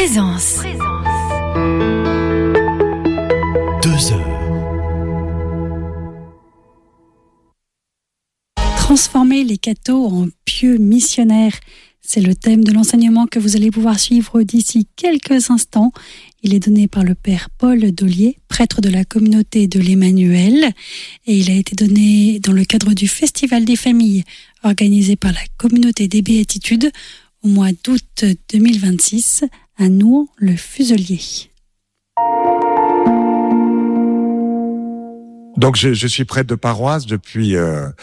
Présence. 2 heures. Transformer les cathos en pieux missionnaires. C'est le thème de l'enseignement que vous allez pouvoir suivre d'ici quelques instants. Il est donné par le père Paul Dollier, prêtre de la communauté de l'Emmanuel. Et il a été donné dans le cadre du Festival des familles organisé par la communauté des Béatitudes au mois d'août 2026 à Nouan-le-Fuselier. Donc je suis prêtre de paroisse depuis je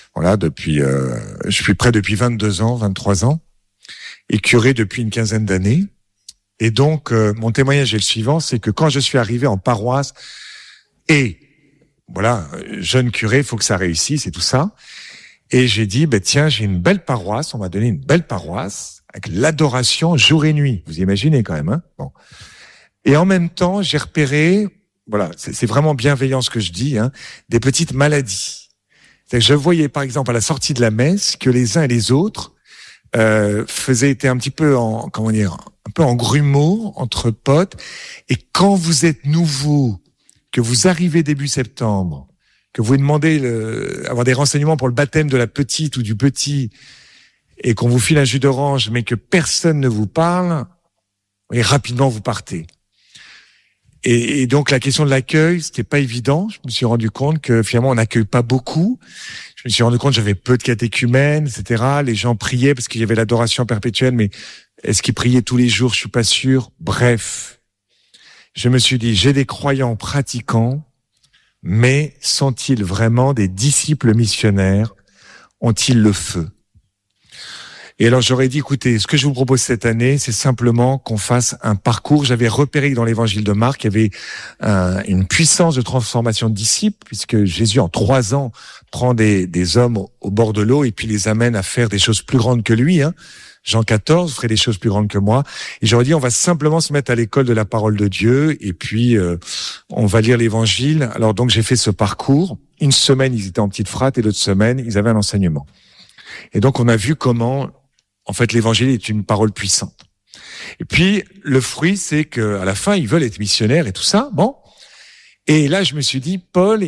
suis prêtre depuis 22 ans, 23 ans et curé depuis une quinzaine d'années. Et donc mon témoignage est le suivant, c'est que quand je suis arrivé en paroisse et voilà, jeune curé, il faut que ça réussisse et tout ça. Et j'ai dit tiens, j'ai une belle paroisse, on m'a donné une belle paroisse avec l'adoration jour et nuit. Vous imaginez quand même, hein? Bon. Et en même temps, j'ai repéré, voilà, c'est vraiment bienveillant ce que je dis, hein, des petites maladies. C'est-à-dire que je voyais par exemple à la sortie de la messe que les uns et les autres étaient un petit peu un peu en grumeaux entre potes. Et quand vous êtes nouveau, que vous arrivez début septembre, que vous demandez avoir des renseignements pour le baptême de la petite ou du petit, et qu'on vous file un jus d'orange, mais que personne ne vous parle, et rapidement vous partez. Et donc la question de l'accueil, c'était pas évident. Je me suis rendu compte que finalement on n'accueille pas beaucoup. Je me suis rendu compte que j'avais peu de catéchumènes, etc. Les gens priaient parce qu'il y avait l'adoration perpétuelle, mais est-ce qu'ils priaient tous les jours? Je suis pas sûr. Bref, je me suis dit, j'ai des croyants pratiquants, mais sont-ils vraiment des disciples missionnaires? Ont-ils le feu? Et alors j'aurais dit, écoutez, ce que je vous propose cette année, c'est simplement qu'on fasse un parcours. J'avais repéré que dans l'évangile de Marc, il y avait une puissance de transformation de disciples, puisque Jésus, en 3 ans, prend des hommes au bord de l'eau et puis les amène à faire des choses plus grandes que lui. Hein. Jean 14 ferait des choses plus grandes que moi. Et j'aurais dit, on va simplement se mettre à l'école de la parole de Dieu et puis on va lire l'évangile. Alors donc j'ai fait ce parcours. Une semaine, ils étaient en petite frate et l'autre semaine, ils avaient un enseignement. Et donc on a vu comment, en fait, l'évangile est une parole puissante. Et puis le fruit, c'est que à la fin, ils veulent être missionnaires et tout ça. Bon. Et là, je me suis dit, Paul,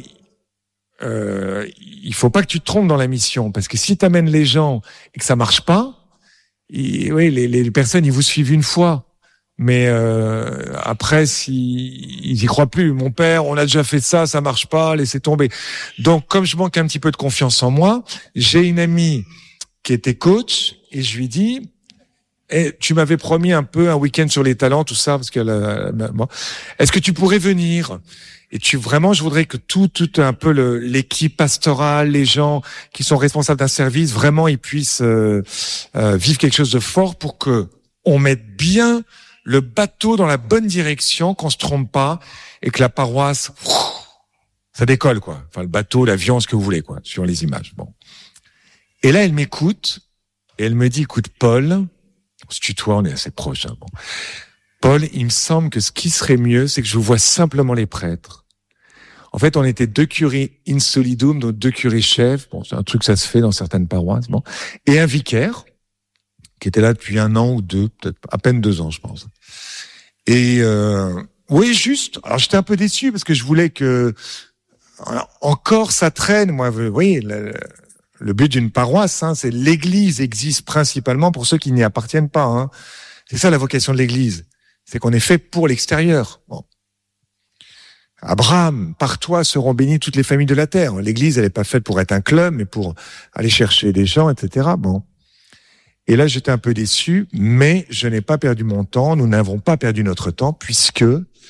il faut pas que tu te trompes dans la mission, parce que si tu amènes les gens et que ça marche pas, les personnes, ils vous suivent une fois, mais après, ils y croient plus. Mon père, on a déjà fait ça marche pas, laissez tomber. Donc, comme je manque un petit peu de confiance en moi, j'ai une amie qui était coach et je lui dis, tu m'avais promis un peu un week-end sur les talents, tout ça, parce que est-ce que tu pourrais venir? Et vraiment, je voudrais que tout un peu l'équipe pastorale, les gens qui sont responsables d'un service, vraiment, ils puissent vivre quelque chose de fort pour que on mette bien le bateau dans la bonne direction, qu'on se trompe pas et que la paroisse, ça décolle, quoi. Enfin, le bateau, l'avion, ce que vous voulez, quoi, sur les images. Bon. Et là, elle m'écoute et elle me dit, écoute, Paul, on se tutoie, on est assez proches. Hein, bon. Paul, il me semble que ce qui serait mieux, c'est que je vois simplement les prêtres. En fait, on était 2 curés in solidum, donc 2 curés chefs. Bon, c'est un truc, ça se fait dans certaines paroisses. Bon. Et un vicaire, qui était là depuis 1 an ou 2, peut-être à peine 2 ans, je pense. Et oui, juste. Alors, j'étais un peu déçu parce que je voulais que encore ça traîne. Moi, vous voyez, le but d'une paroisse, hein, c'est l'Église existe principalement pour ceux qui n'y appartiennent pas. Hein. C'est ça la vocation de l'Église. C'est qu'on est fait pour l'extérieur. Bon. Abraham, par toi seront bénies toutes les familles de la terre. L'Église, elle n'est pas faite pour être un club, mais pour aller chercher des gens, etc. Bon. Et là, j'étais un peu déçu, mais je n'ai pas perdu mon temps. Nous n'avons pas perdu notre temps, puisque,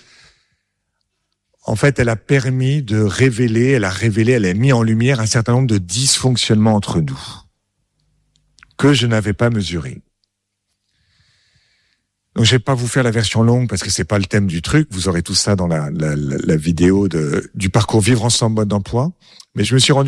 en fait, elle a mis en lumière un certain nombre de dysfonctionnements entre nous que je n'avais pas mesurés. Donc, je vais pas vous faire la version longue parce que c'est pas le thème du truc. Vous aurez tout ça dans la vidéo du parcours Vivre ensemble mode d'emploi. Mais je me suis rendu